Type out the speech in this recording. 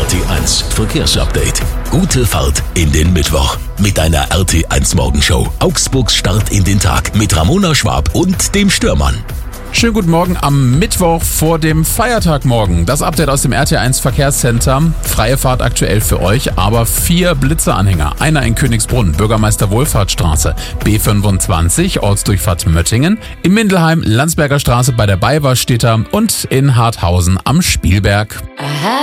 RT1 Verkehrsupdate. Gute Fahrt in den Mittwoch mit einer RT1 Morgenshow. Augsburgs Start in den Tag mit Ramona Schwab und dem Stürmann. Schönen guten Morgen am Mittwoch vor dem Feiertag morgen. Das Update aus dem RT1 Verkehrscenter. Freie Fahrt aktuell für euch, aber 4 Blitzeanhänger. Einer in Königsbrunn, Bürgermeister Wohlfahrtsstraße, B25, Ortsdurchfahrt Möttingen, in Mindelheim, Landsberger Straße bei der Baywarstädter und in Harthausen am Spielberg.